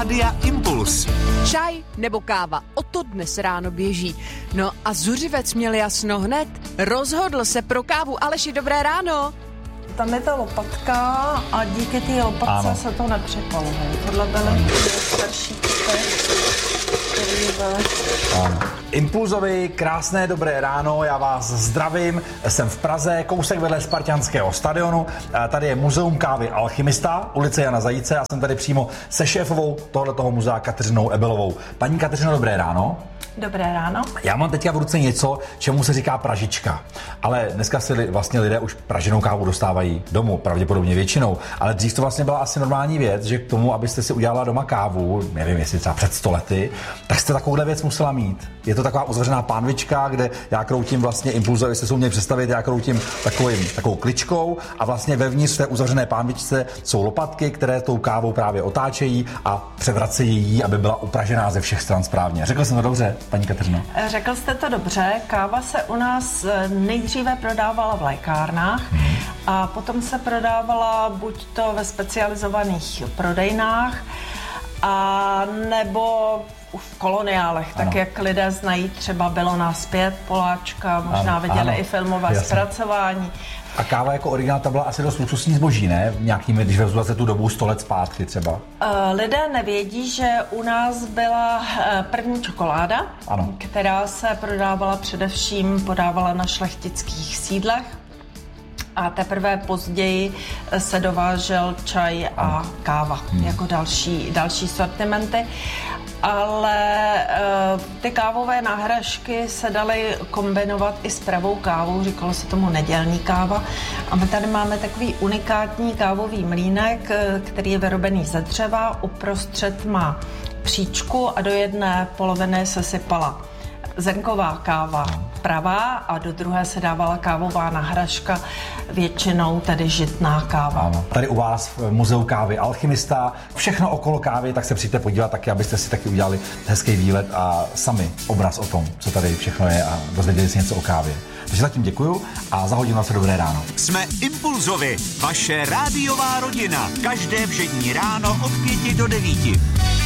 Rádia Impuls. Čaj nebo káva, o to dnes ráno běží. No a zuřivec měl jasno hned. Rozhodl se pro kávu. Aleši, dobré ráno. Tam je ta lopatka a díky té lopatce se to nepřepaluje. Tohle byly starší typy, který Impulzovi, krásné dobré ráno, já vás zdravím, jsem v Praze, kousek vedle Spartanského stadionu, tady je muzeum kávy Alchymista, ulice Jana Zajíce, já jsem tady přímo se šéfovou tohoto muzea Kateřinou Ebelovou. Paní Kateřino, dobré ráno. Dobré ráno. Já mám teďka v ruce něco, čemu se říká pražička, ale dneska si vlastně lidé už praženou kávu dostávají domů, pravděpodobně většinou, ale dřív to vlastně byla asi normální věc, že k tomu, abyste si udělala doma kávu, nevím, jestli třeba před 100 lety, tak jste takovouhle věc musela mít. Je to taková uzavřená pánvička, kde já kroutím vlastně impulzově, jste se uměli představit, já kroutím takovou kličkou a vlastně vevnitř té uzavřené pánvičce jsou lopatky, které tou kávou právě otáčejí a převracejí ji, aby byla upražená ze všech stran správně. Řekl jsem to dobře, paní Kateřino? Řekl jste to dobře. Káva se u nás nejdříve prodávala v lékárnách a potom se prodávala buď to ve specializovaných prodejnách a nebo v koloniálech, tak jak lidé znají, třeba Bylo nás 5, Poláčka, možná viděli i filmové zpracování. A káva jako originál, ta byla asi dost luxusní zboží, ne? Nějakými, když vezmete tu dobu 100 let zpátky třeba. Lidé nevědí, že u nás byla první čokoláda, která se prodávala podávala na šlechtických sídlech. A teprve později se dovážel čaj a káva jako další sortimenty. Ale ty kávové náhražky se daly kombinovat i s pravou kávou, říkalo se tomu nedělní káva. A my tady máme takový unikátní kávový mlýnek, který je vyrobený ze dřeva, uprostřed má příčku a do jedné poloviny se sypala zrnková káva pravá a do druhé se dávala kávová nahražka, většinou tedy žitná káva. Ano. Tady u vás v muzeu kávy Alchymista, všechno okolo kávy, tak se přijďte podívat taky, abyste si taky udělali hezký výlet a sami obraz o tom, co tady všechno je a dozvěděli si něco o kávě. Takže zatím děkuju a za hodinu se dobré ráno. Jsme Impulzovi, vaše rádiová rodina. Každé všední ráno od 5 do 9.